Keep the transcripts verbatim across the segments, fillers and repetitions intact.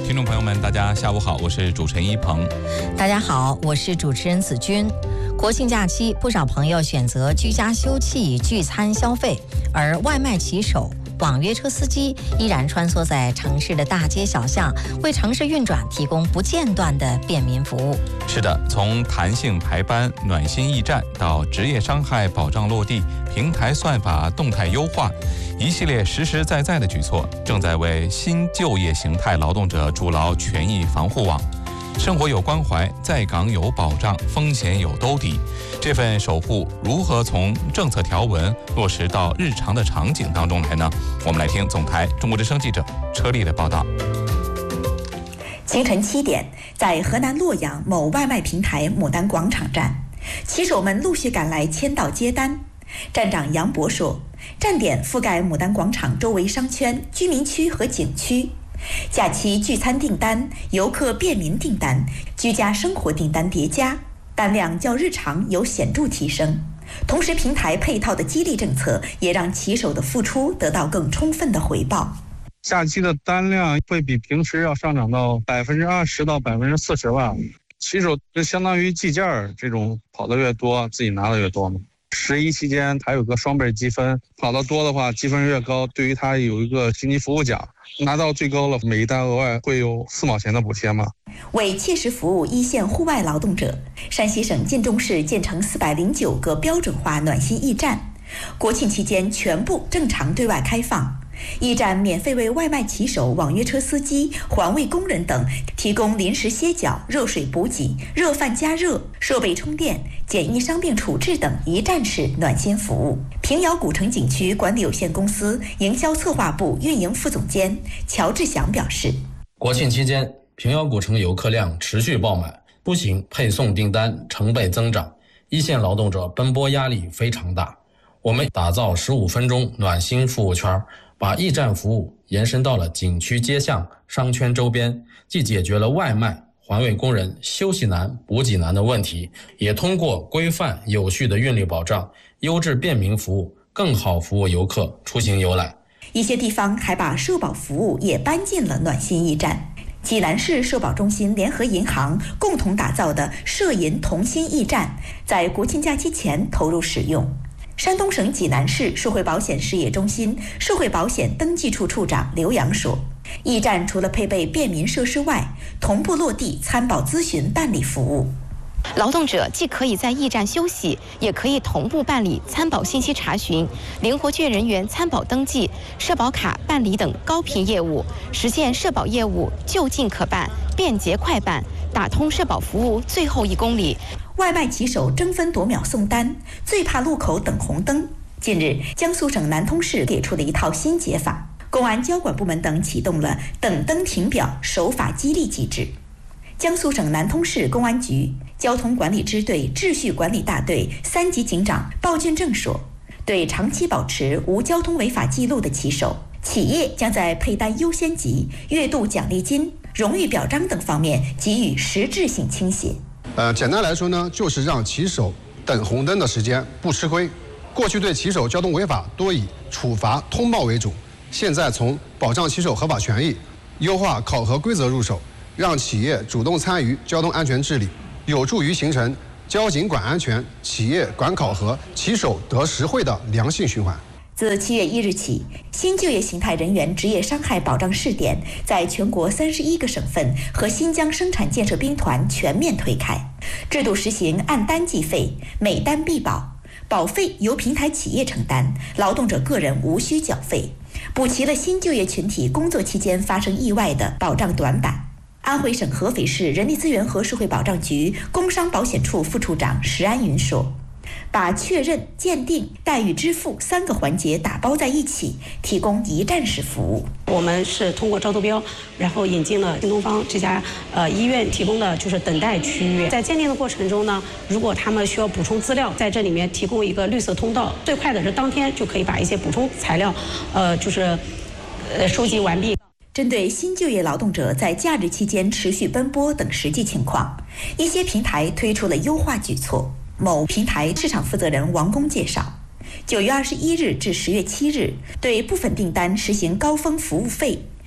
听众朋友们，大家下午好，我是主持人一鹏。 大家好，我是主持人子君。国庆假期，不少朋友选择居家休憩、聚餐消费，而外卖骑手、网约车司机依然穿梭在城市的大街小巷，为城市运转提供不间断的便民服务。 是的，从弹性排班、暖心驿站到职业伤害保障落地、平台算法动态优化，一系列实实在在的举措，正在为新就业形态劳动者筑牢权益防护网。生活有关怀，在岗有保障，风险有兜底。这份守护如何从政策条文落实到日常的场景当中来呢？我们来听总台中国之声记者车丽的报道。 清晨七点，在河南洛阳某外卖平台牡丹广场站，骑手们陆续赶来签到接单。站长杨博说，站点覆盖牡丹广场周围商圈、居民区和景区。假期聚餐订单、游客便民订单、居家生活订单叠加，单量较日常有显著提升。同时，平台配套的激励政策也让骑手的付出得到更充分的回报。 假期的单量会比平时要上涨到百分之二十到百分之四十吧。骑手就相当于计件，这种跑得越多，自己拿的越多嘛。十一期间还有个双倍积分，跑得多的话积分越高，对于他有一个经济服务奖，拿到最高了，每一单额外会有四毛钱的补贴嘛。 为切实服务一线户外劳动者，山西省晋中市建成四百零九个标准化暖心驿站，国庆期间全部正常对外开放。驿站免费为外卖骑手、网约车司机、环卫工人等提供临时歇脚、热水补给、热饭加热、设备充电、简易伤病处置等一站式暖心服务。平遥古城景区管理有限公司营销策划部运营副总监乔志祥表示， 国庆期间平遥古城游客量持续爆满，不仅配送订单成倍增长，一线劳动者奔波压力非常大。我们打造十五分钟暖心服务圈，把驿站服务延伸到了景区街巷、商圈周边，既解决了外卖、环卫工人休息难、补给难的问题，也通过规范有序的运力保障、优质便民服务，更好服务游客出行游览。 一些地方还把社保服务也搬进了暖心驿站。济南市社保中心联合银行共同打造的社银同心驿站，在国庆假期前投入使用。山东省济南市社会保险事业中心社会保险登记处处长刘洋说，驿站除了配备便民设施外，同步落地参保咨询办理服务。 劳动者既可以在驿站休息，也可以同步办理参保信息查询、灵活券人员参保登记、社保卡办理等高频业务，实现社保业务就近可办、便捷快办，打通社保服务最后一公里。 外卖骑手争分夺秒送单，最怕路口等红灯。近日，江苏省南通市给出了一套新解法，公安交管部门等启动了等灯停表守法激励机制。江苏省南通市公安局交通管理支队秩序管理大队三级警长鲍俊正说，对长期保持无交通违法记录的骑手，企业将在配单优先级、月度奖励金、荣誉表彰等方面给予实质性倾斜。 呃，简单来说呢，就是让骑手等红灯的时间不吃亏。过去对骑手交通违法多以处罚通报为主，现在从保障骑手合法权益、优化考核规则入手，让企业主动参与交通安全治理，有助于形成交警管安全、企业管考核、骑手得实惠的良性循环。 自七月一日起，新就业形态人员职业伤害保障试点在全国三十一个省份和新疆生产建设兵团全面推开，制度实行按单计费，每单必保，保费由平台企业承担，劳动者个人无需缴费，补齐了新就业群体工作期间发生意外的保障短板。安徽省合肥市人力资源和社会保障局工伤保险处副处长石安云说，把确认、鉴定、待遇支付三个环节打包在一起，提供一站式服务。 我们是通过招投标，然后引进了新东方这家呃医院提供的就是等待区域。在鉴定的过程中呢，如果他们需要补充资料，在这里面提供一个绿色通道，最快的是当天就可以把一些补充材料，呃，就是呃收集完毕。 针对新就业劳动者在假日期间持续奔波等实际情况，一些平台推出了优化举措。某平台市场负责人王工介绍，九月二十一日至十月七日，对部分订单实行高峰服务费，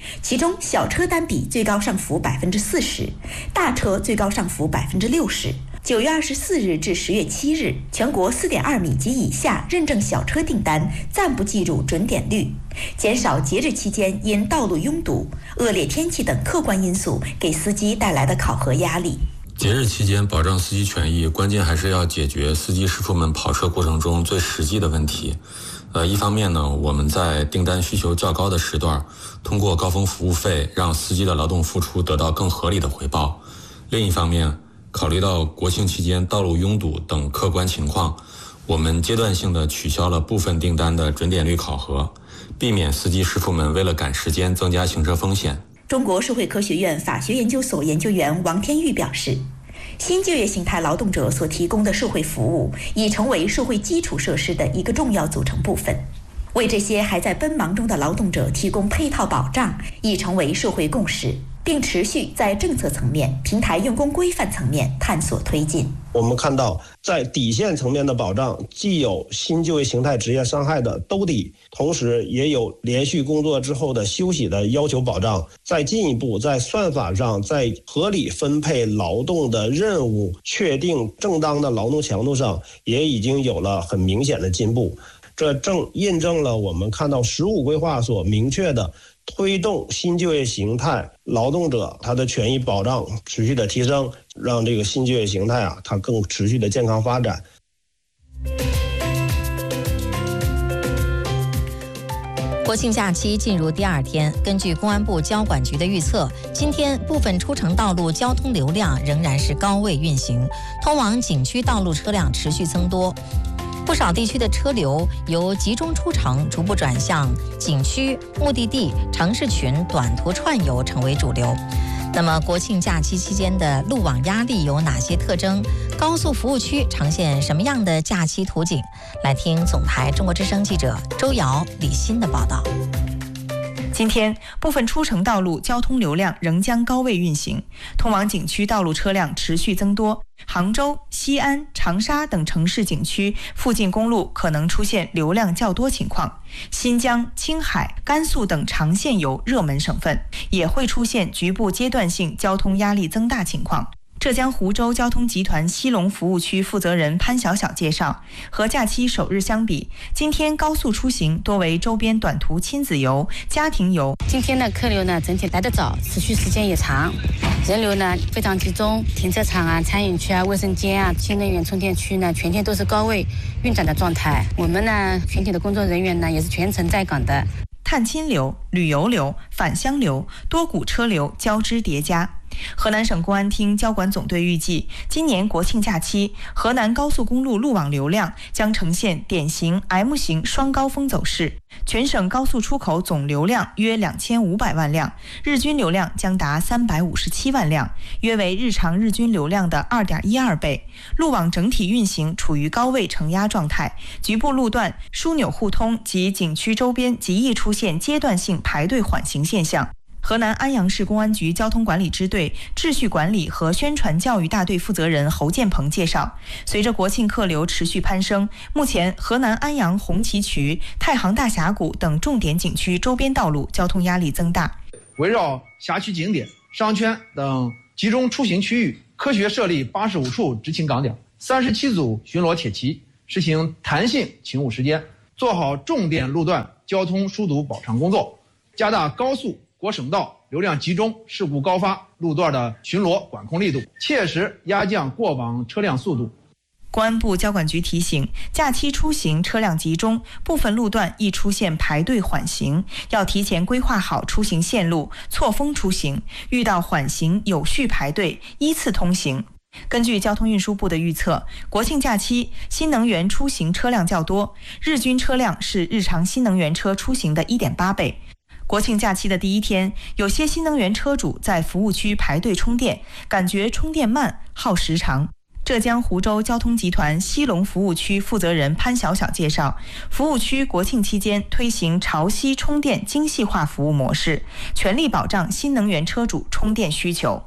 其中小车单比最高上浮百分之四十，大车最高上浮百分之六十。九月二十四日至十月七日，全国四点二米及以下认证小车订单暂不计入准点率，减少节日期间因道路拥堵、恶劣天气等客观因素给司机带来的考核压力。 节日期间保障司机权益，关键还是要解决司机师傅们跑车过程中最实际的问题。呃，一方面呢，我们在订单需求较高的时段，通过高峰服务费让司机的劳动付出得到更合理的回报；另一方面，考虑到国庆期间道路拥堵等客观情况，我们阶段性的取消了部分订单的准点率考核，避免司机师傅们为了赶时间增加行车风险。 中国社会科学院法学研究所研究员王天玉表示，新就业形态劳动者所提供的社会服务已成为社会基础设施的一个重要组成部分，为这些还在奔忙中的劳动者提供配套保障已成为社会共识，并持续在政策层面、平台用工规范层面探索推进。 我们看到，在底线层面的保障，既有新就业形态职业伤害的兜底，同时也有连续工作之后的休息的要求保障。再进一步，在算法上，在合理分配劳动的任务、确定正当的劳动强度上，也已经有了很明显的进步。这正印证了我们看到十五规划所明确的推动新就业形态劳动者他的权益保障持续的提升，让这个新就业形态啊，它更持续的健康发展。 国庆假期进入第二天，根据公安部交管局的预测，今天部分出城道路交通流量仍然是高位运行，通往景区道路车辆持续增多。不少地区的车流由集中出城逐步转向景区、目的地、城市群短途串游成为主流。那么国庆假期期间的路网压力有哪些特征？高速服务区呈现什么样的假期图景？来听总台中国之声记者周瑶、李欣的报道。 今天，部分出城道路交通流量仍将高位运行，通往景区道路车辆持续增多。杭州、西安、长沙等城市景区附近公路可能出现流量较多情况。新疆、青海、甘肃等长线游热门省份也会出现局部阶段性交通压力增大情况。浙江湖州交通集团西龙服务区负责人潘小小介绍，和假期首日相比，今天高速出行多为周边短途亲子游、家庭游。 今天的客流呢整体来得早，持续时间也长，人流呢非常集中，停车场啊、餐饮区啊、卫生间啊、新能源充电区呢全天都是高位运转的状态。我们呢全体的工作人员呢也是全程在岗的。 探亲流、旅游流、返乡流、多股车流交织叠加。河南省公安厅交管总队预计，今年国庆假期，河南高速公路路网流量将呈现典型 M 型双高峰走势，全省高速出口总流量约两千五百万辆，日均流量将达三百五十七万辆，约为日常日均流量的 二点一二倍。路网整体运行处于高位承压状态，局部路段枢纽互通及景区周边极易出现阶段性排队缓行现象。河南安阳市公安局交通管理支队秩序管理和宣传教育大队负责人侯建鹏介绍，随着国庆客流持续攀升，目前河南安阳红旗渠、太行大峡谷等重点景区周边道路交通压力增大。 围绕辖区景点、商圈等集中出行区域，科学设立八十五处执勤岗点，三十七组巡逻铁骑，实行弹性勤务时间，做好重点路段交通疏堵保障工作，加大高速国省道流量集中、事故高发路段的巡逻管控力度，切实压降过往车辆速度。 公安部交管局提醒，假期出行车辆集中，部分路段易出现排队缓行，要提前规划好出行线路，错峰出行，遇到缓行有序排队，依次通行。根据交通运输部的预测，国庆假期新能源出行车辆较多，日均车辆是日常新能源车出行的 一点八倍。国庆假期的第一天，有些新能源车主在服务区排队充电，感觉充电慢、耗时长。浙江湖州交通集团西龙服务区负责人潘小小介绍，服务区国庆期间推行潮汐充电精细化服务模式，全力保障新能源车主充电需求。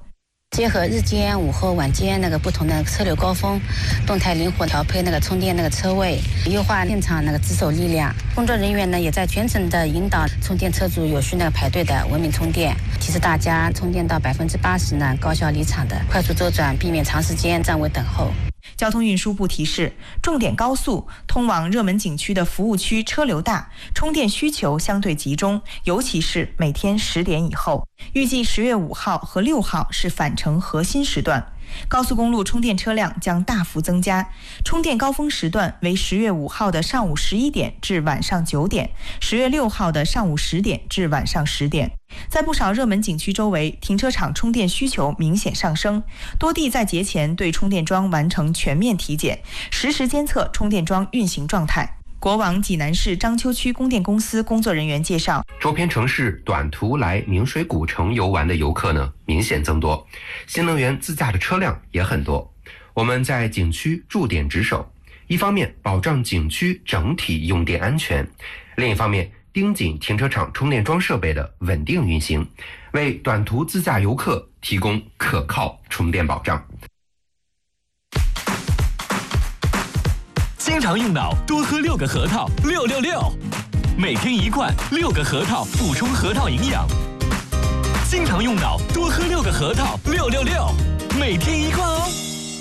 结合日间、午后、晚间那个不同的车流高峰，动态灵活调配那个充电那个车位，优化现场那个值守力量。工作人员呢也在全程的引导充电车主有序那个排队的文明充电，提示大家充电到百分之八十呢，高效离场的快速周转，避免长时间站位等候。 交通运输部提示，重点高速通往热门景区的服务区车流大，充电需求相对集中，尤其是每天十点以后。预计十月五号和六号是返程核心时段，高速公路充电车辆将大幅增加，充电高峰时段为十月五号的上午十一点至晚上九点，十月六号的上午十点至晚上十点。在不少热门景区周围，停车场充电需求明显上升，多地在节前对充电桩完成全面体检，实时监测充电桩运行状态。国网济南市章丘区供电公司工作人员介绍， 周边城市短途来明水古城游玩的游客呢明显增多，新能源自驾的车辆也很多。我们在景区驻点值守，一方面保障景区整体用电安全，另一方面盯紧停车场充电桩设备的稳定运行，为短途自驾游客提供可靠充电保障。 经常用脑，多喝六个核桃，六六六，每天一罐，六个核桃补充核桃营养。经常用脑，多喝六个核桃，六六六，每天一罐哦。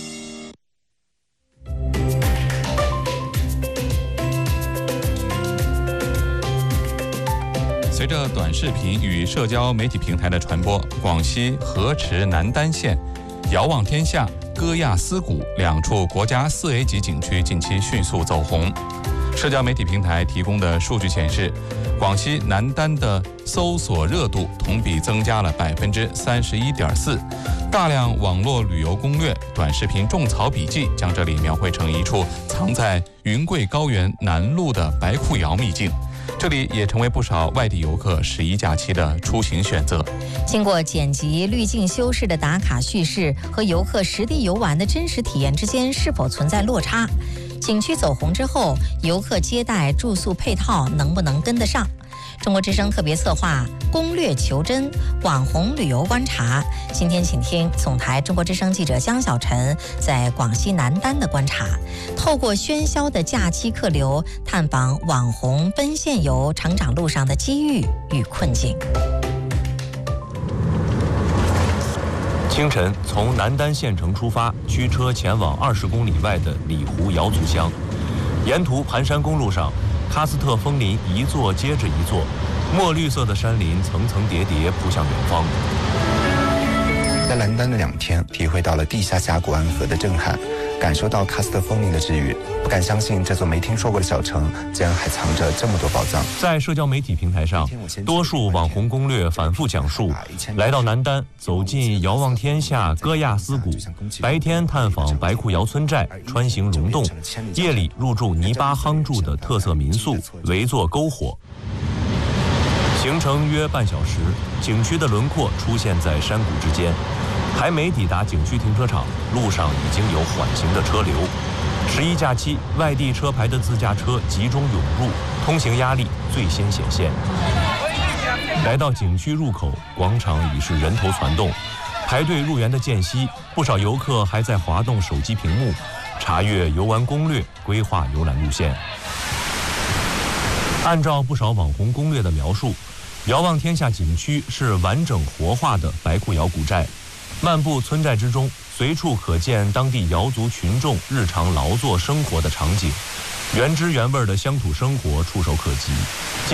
随着短视频与社交媒体平台的传播，广西河池南丹县遥望天下、歌亚思谷两处国家四 A 级景区近期迅速走红。社交媒体平台提供的数据显示，广西南丹的搜索热度同比增加了百分之三十一点四。大量网络旅游攻略、短视频种草笔记将这里描绘成一处藏在云贵高原南麓的白库窑秘境。这里也成为不少外地游客十一假期的出行选择。 经过剪辑、滤镜修饰的打卡叙事和游客实地游玩的真实体验之间是否存在落差？景区走红之后，游客接待、住宿配套能不能跟得上？中国之声特别策划攻略求真网红旅游观察，今天请听总台中国之声记者江小晨在广西南丹的观察，透过喧嚣的假期客流，探访网红奔现游成长路上的机遇与困境。 清晨从南丹县城出发，驱车前往二十公里外的里湖瑶族乡，沿途盘山公路上，喀斯特枫林一座接着一座，墨绿色的山林层层叠叠扑向远方。 在南丹的两天，体会到了地下峡谷安河的震撼，感受到喀斯特枫林的治愈，不敢相信这座没听说过的小城竟然还藏着这么多宝藏。 在社交媒体平台上，多数网红攻略反复讲述，来到南丹，走进遥望天下、歌亚思谷，白天探访白库窑村寨，穿行溶洞，夜里入住泥巴夯筑的特色民宿，围坐篝火。行程约半小时，景区的轮廓出现在山谷之间。还没抵达景区停车场，路上已经有缓行的车流。十一假期，外地车牌的自驾车集中涌入，通行压力最先显现。来到景区入口，广场已是人头攒动，排队入园的间隙，不少游客还在滑动手机屏幕，查阅游玩攻略，规划游览路线。按照不少网红攻略的描述，遥望天下景区是完整活化的白库窑古寨。漫步村寨之中，随处可见当地瑶族群众日常劳作生活的场景，原汁原味的乡土生活触手可及。